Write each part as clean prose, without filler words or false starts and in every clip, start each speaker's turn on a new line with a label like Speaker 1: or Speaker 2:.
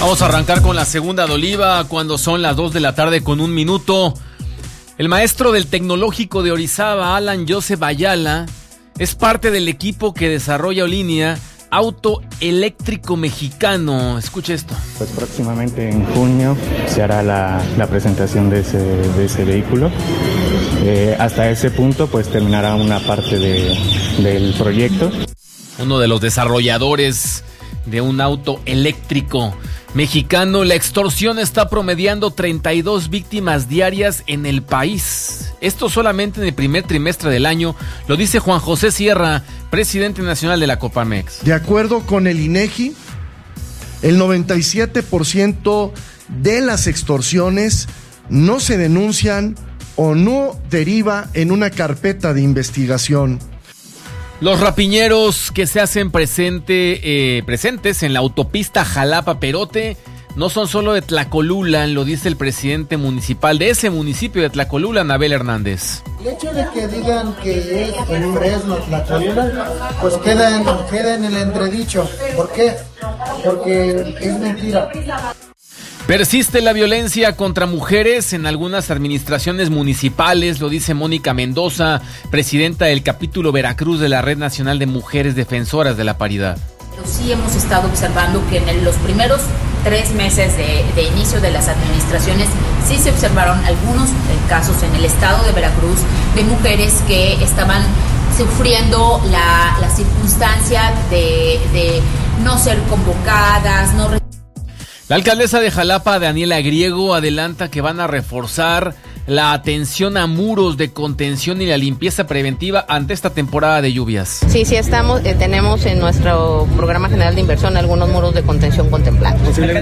Speaker 1: Vamos a arrancar con la segunda de Oliva cuando son las 2 de la tarde con 1 minuto. El maestro del Tecnológico de Orizaba, Alan Joseph Ayala, es parte del equipo que desarrolla Olinia, auto eléctrico mexicano. Escuche esto.
Speaker 2: Pues próximamente en junio se hará la presentación de ese vehículo. Hasta ese punto pues terminará una parte del proyecto.
Speaker 1: Uno de los desarrolladores de un auto eléctrico mexicano. La extorsión está promediando 32 víctimas diarias en el país. Esto solamente en el primer trimestre del año, lo dice Juan José Sierra, presidente nacional de la Coparmex.
Speaker 3: De acuerdo con el INEGI, el 97% de las extorsiones no se denuncian o no deriva en una carpeta de investigación.
Speaker 1: Los rapiñeros que se hacen presentes en la autopista Jalapa-Perote no son solo de Tlacolula, lo dice el presidente municipal de ese municipio de Tlacolula, Anabel Hernández.
Speaker 4: El hecho de que digan que es en Fresno, Tlacolula, pues queda en el entredicho. ¿Por qué? Porque es mentira.
Speaker 1: Persiste la violencia contra mujeres en algunas administraciones municipales, lo dice Mónica Mendoza, presidenta del capítulo Veracruz de la Red Nacional de Mujeres Defensoras de la Paridad.
Speaker 5: Sí hemos estado observando que en los primeros 3 meses de inicio de las administraciones sí se observaron algunos casos en el estado de Veracruz de mujeres que estaban sufriendo la circunstancia de no ser convocadas, no.
Speaker 1: La alcaldesa de Jalapa, Daniela Griego, adelanta que van a reforzar la atención a muros de contención y la limpieza preventiva ante esta temporada de lluvias.
Speaker 6: Sí, tenemos en nuestro programa general de inversión algunos muros de contención contemplados.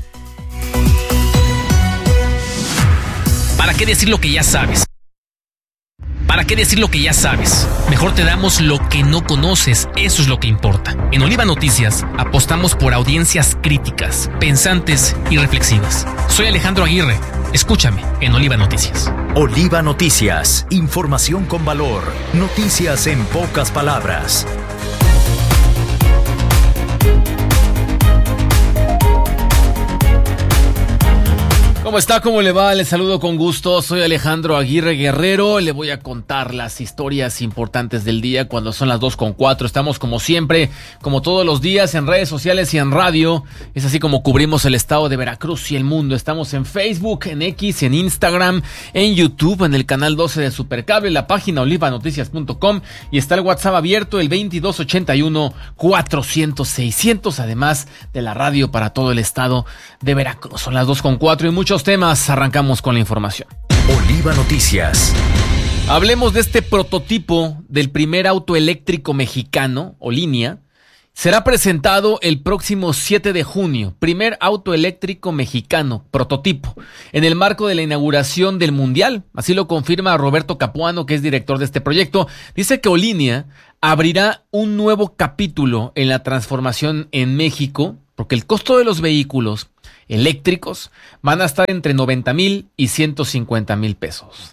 Speaker 7: ¿Para qué decir lo que ya sabes? ¿Para qué decir lo que ya sabes? Mejor te damos lo que no conoces, eso es lo que importa. En Oliva Noticias apostamos por audiencias críticas, pensantes y reflexivas. Soy Alejandro Aguirre, escúchame en Oliva Noticias.
Speaker 8: Oliva Noticias, información con valor, noticias en pocas palabras.
Speaker 1: ¿Cómo está? ¿Cómo le va? Les saludo con gusto. Soy Alejandro Aguirre Guerrero. Le voy a contar las historias importantes del día cuando son las 2:04. Estamos como siempre, como todos los días, en redes sociales y en radio. Es así como cubrimos el estado de Veracruz y el mundo. Estamos en Facebook, en X, en Instagram, en YouTube, en el canal 12 de Supercable, la página olivanoticias.com y está el WhatsApp abierto, el 2281-400-600, además de la radio para todo el estado de Veracruz. Son las 2:04 y muchos temas. Arrancamos con la información.
Speaker 8: Oliva Noticias.
Speaker 1: Hablemos de este prototipo del primer auto eléctrico mexicano, Olinia. Será presentado el próximo 7 de junio. Primer auto eléctrico mexicano, prototipo, en el marco de la inauguración del Mundial. Así lo confirma Roberto Capuano, que es director de este proyecto. Dice que Olinia abrirá un nuevo capítulo en la transformación en México, porque el costo de los vehículos eléctricos van a estar entre 90,000 y 150,000 pesos.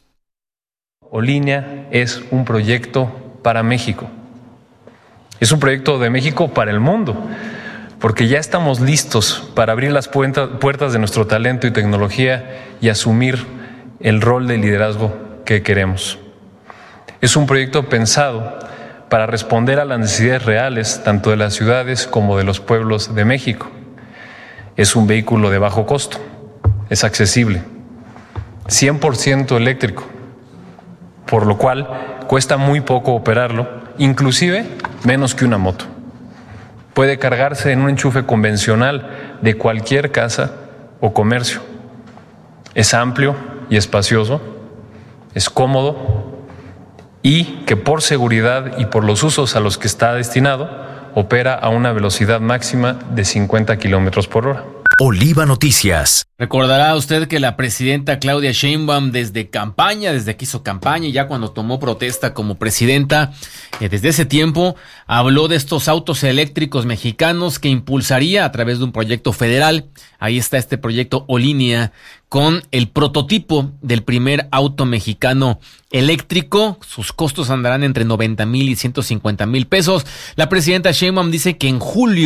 Speaker 9: Olinia es un proyecto para México. Es un proyecto de México para el mundo, porque ya estamos listos para abrir las puertas de nuestro talento y tecnología y asumir el rol de liderazgo que queremos. Es un proyecto pensado para responder a las necesidades reales, tanto de las ciudades como de los pueblos de México. Es un vehículo de bajo costo, es accesible, 100% eléctrico, por lo cual cuesta muy poco operarlo, inclusive menos que una moto. Puede cargarse en un enchufe convencional de cualquier casa o comercio. Es amplio y espacioso, es cómodo y que por seguridad y por los usos a los que está destinado, opera a una velocidad máxima de 50 kilómetros por hora.
Speaker 8: Oliva Noticias.
Speaker 1: Recordará usted que la presidenta Claudia Sheinbaum desde que hizo campaña y ya cuando tomó protesta como presidenta, desde ese tiempo habló de estos autos eléctricos mexicanos que impulsaría a través de un proyecto federal. Ahí está este proyecto Olinia con el prototipo del primer auto mexicano eléctrico. Sus costos andarán entre 90,000 y 150,000 pesos. La presidenta Sheinbaum dice que en julio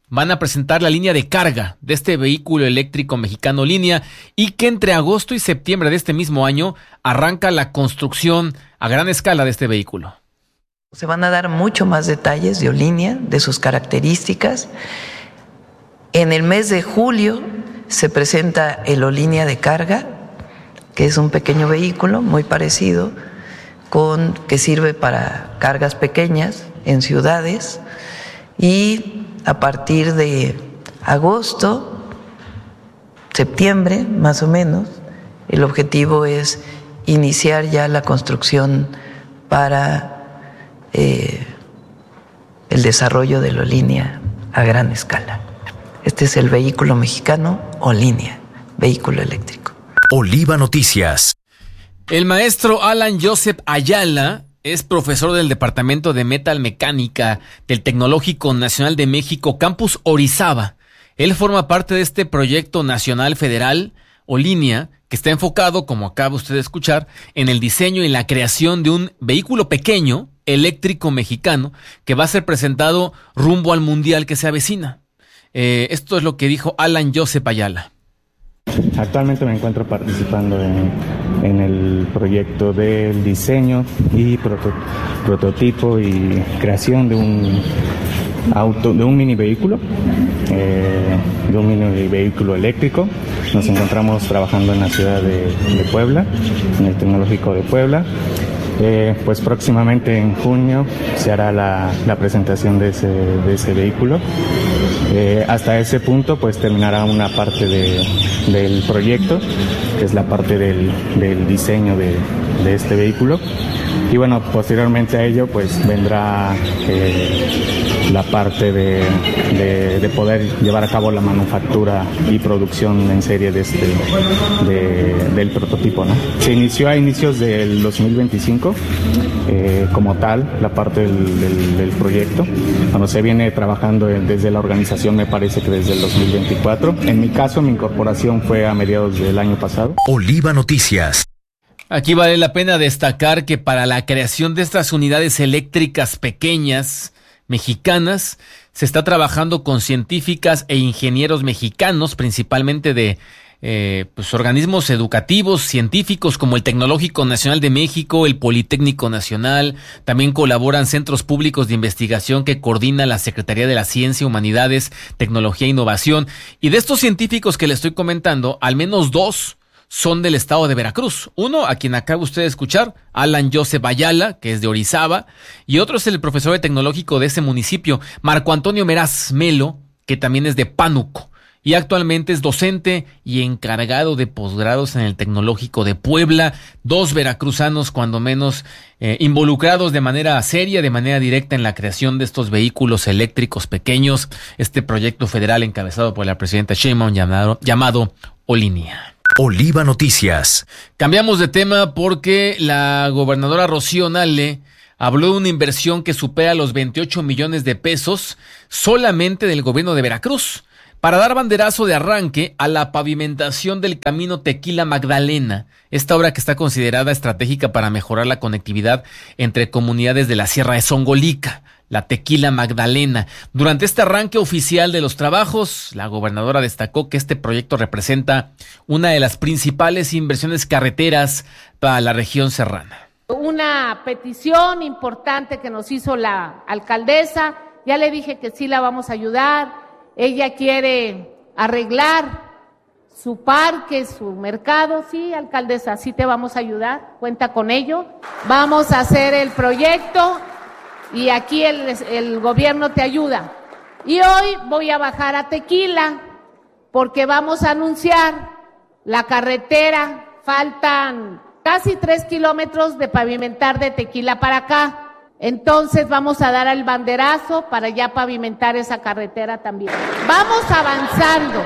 Speaker 1: van a presentar la línea de carga de este vehículo eléctrico mexicano Línea y que entre agosto y septiembre de este mismo año arranca la construcción a gran escala de este vehículo.
Speaker 10: Se van a dar mucho más detalles de Olínea, de sus características. En el mes de julio se presenta el Olínea de carga, que es un pequeño vehículo muy parecido, que sirve para cargas pequeñas en ciudades, y a partir de agosto, septiembre más o menos, el objetivo es iniciar ya la construcción para el desarrollo de la línea a gran escala. Este es el vehículo mexicano Olínea, vehículo eléctrico.
Speaker 8: Oliva Noticias.
Speaker 1: El maestro Alan Joseph Ayala es profesor del Departamento de Metalmecánica del Tecnológico Nacional de México, Campus Orizaba. Él forma parte de este proyecto nacional federal Olínea, que está enfocado, como acaba usted de escuchar, en el diseño y la creación de un vehículo pequeño, eléctrico mexicano, que va a ser presentado rumbo al mundial que se avecina. Esto es lo que dijo Alan Joseph Ayala.
Speaker 2: Actualmente me encuentro participando en el proyecto del diseño y prototipo y creación de un mini vehículo, eléctrico. Nos encontramos trabajando en la ciudad de Puebla, en el Tecnológico de Puebla. Pues próximamente en junio se hará la presentación de ese vehículo. Hasta ese punto pues terminará una parte del proyecto, que es la parte del diseño de este vehículo. Y bueno, posteriormente a ello pues vendrá la parte de poder llevar a cabo la manufactura y producción en serie del prototipo, ¿no? Se inició a inicios del 2025 como tal la parte del proyecto. Cuando se viene trabajando desde la organización, me parece que desde el 2024. En mi caso, mi incorporación fue a mediados del año pasado.
Speaker 8: Oliva Noticias.
Speaker 1: Aquí vale la pena destacar que para la creación de estas unidades eléctricas pequeñas mexicanas se está trabajando con científicas e ingenieros mexicanos, principalmente de organismos educativos, científicos como el Tecnológico Nacional de México, el Politécnico Nacional. También colaboran centros públicos de investigación que coordina la Secretaría de la Ciencia, Humanidades, Tecnología e Innovación. Y de estos científicos que le estoy comentando, al menos 2 son del estado de Veracruz. Uno, a quien acaba usted de escuchar, Alan Joseph Ayala, que es de Orizaba, y otro es el profesor de tecnológico de ese municipio, Marco Antonio Meraz Melo, que también es de Pánuco, y actualmente es docente y encargado de posgrados en el Tecnológico de Puebla. 2 veracruzanos, cuando menos, involucrados de manera seria, de manera directa en la creación de estos vehículos eléctricos pequeños, este proyecto federal encabezado por la presidenta Sheinbaum llamado Olínea.
Speaker 8: Oliva Noticias.
Speaker 1: Cambiamos de tema porque la gobernadora Rocío Nale habló de una inversión que supera los 28 millones de pesos solamente del gobierno de Veracruz para dar banderazo de arranque a la pavimentación del camino Tequila Magdalena, esta obra que está considerada estratégica para mejorar la conectividad entre comunidades de la Sierra de Zongolica, la Tequila Magdalena. Durante este arranque oficial de los trabajos, la gobernadora destacó que este proyecto representa una de las principales inversiones carreteras para la región serrana.
Speaker 11: Una petición importante que nos hizo la alcaldesa, ya le dije que sí la vamos a ayudar. Ella quiere arreglar su parque, su mercado. Sí, alcaldesa, sí te vamos a ayudar, cuenta con ello. Vamos a hacer el proyecto y aquí el gobierno te ayuda. Y hoy voy a bajar a Tequila porque vamos a anunciar la carretera. Faltan casi 3 kilómetros de pavimentar de Tequila para acá. Entonces vamos a dar el banderazo para ya pavimentar esa carretera también. Vamos avanzando,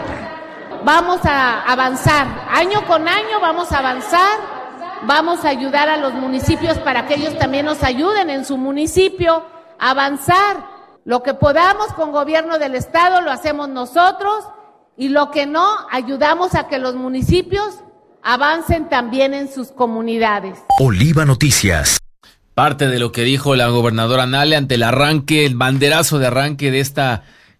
Speaker 11: vamos a avanzar. Año con año vamos a avanzar, vamos a ayudar a los municipios para que ellos también nos ayuden en su municipio a avanzar. Lo que podamos con gobierno del estado lo hacemos nosotros y lo que no, ayudamos a que los municipios avancen también en sus comunidades.
Speaker 8: Oliva Noticias.
Speaker 1: Parte de lo que dijo la gobernadora Nale ante el arranque, el banderazo de arranque de esta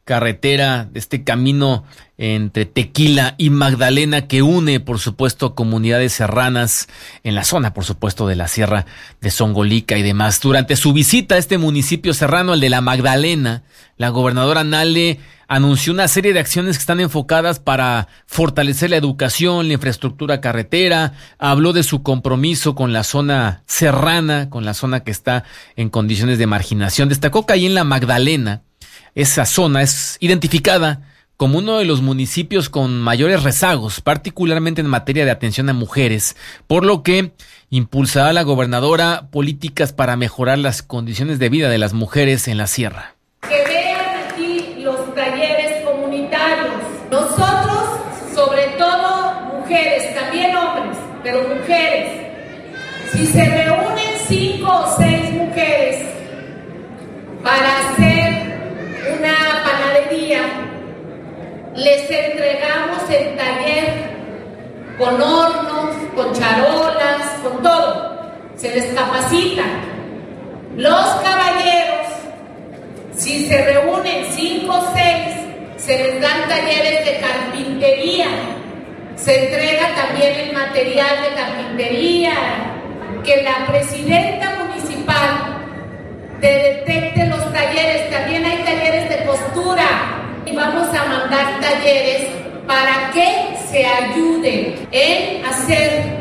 Speaker 1: carretera, de este camino entre Tequila y Magdalena que une, por supuesto, comunidades serranas en la zona, por supuesto, de la Sierra de Zongolica y demás. Durante su visita a este municipio serrano, el de la Magdalena, la gobernadora Nale anunció una serie de acciones que están enfocadas para fortalecer la educación, la infraestructura carretera, habló de su compromiso con la zona serrana, con la zona que está en condiciones de marginación. Destacó que ahí en la Magdalena, esa zona es identificada como uno de los municipios con mayores rezagos, particularmente en materia de atención a mujeres, por lo que impulsará la gobernadora políticas para mejorar las condiciones de vida de las mujeres en la sierra.
Speaker 11: Que vean aquí los talleres comunitarios. Nosotros, sobre todo mujeres, también hombres, pero mujeres, si se reúnen 5 o 6 mujeres para hacer una panadería, les entregamos el taller con hornos, con charolas, con todo. Se les capacita. Los caballeros, si se reúnen 5 o 6, se les dan talleres de carpintería. Se entrega también el material de carpintería. Que la presidenta municipal detecte los talleres. También hay talleres de costura. Y vamos a mandar talleres para que se ayuden en hacer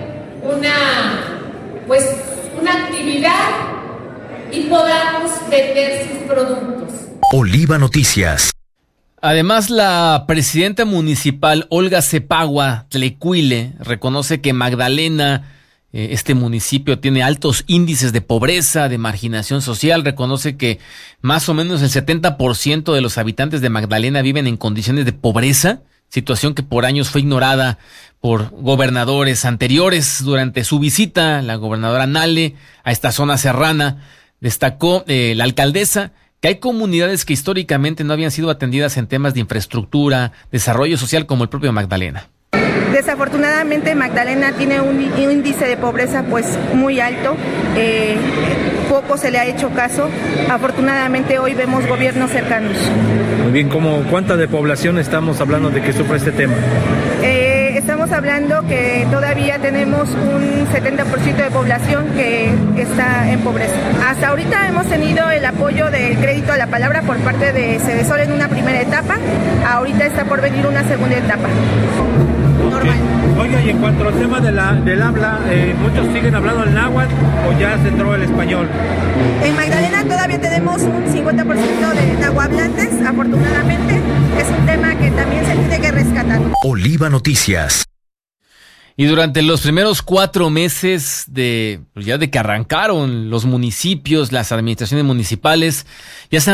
Speaker 11: una actividad y podamos vender sus productos.
Speaker 8: Oliva Noticias.
Speaker 1: Además, la presidenta municipal Olga Cepagua Tlecuile reconoce que Magdalena, este municipio, tiene altos índices de pobreza, de marginación social. Reconoce que más o menos el 70% de los habitantes de Magdalena viven en condiciones de pobreza, situación que por años fue ignorada por gobernadores anteriores. Durante su visita, la gobernadora Nale a esta zona serrana destacó la alcaldesa que hay comunidades que históricamente no habían sido atendidas en temas de infraestructura, desarrollo social, como el propio Magdalena.
Speaker 12: Desafortunadamente Magdalena tiene un índice de pobreza pues muy alto, poco se le ha hecho caso. Afortunadamente hoy vemos gobiernos cercanos.
Speaker 13: Muy bien, ¿cuánta de población estamos hablando de que sufre este tema?
Speaker 12: Estamos hablando que todavía tenemos un 70% de población que está en pobreza. Hasta ahorita hemos tenido el apoyo del crédito a la palabra por parte de Cedesol en una primera etapa, ahorita está por venir una segunda etapa. Normal.
Speaker 13: Oiga, y en cuanto al tema del habla, ¿muchos siguen hablando el náhuatl o ya se entró el español?
Speaker 12: En Magdalena todavía tenemos un 50% de nahuablantes, afortunadamente. Es un tema que también se tiene que rescatar.
Speaker 8: Oliva Noticias.
Speaker 1: Y durante los primeros 4 meses de que arrancaron los municipios, las administraciones municipales, ya se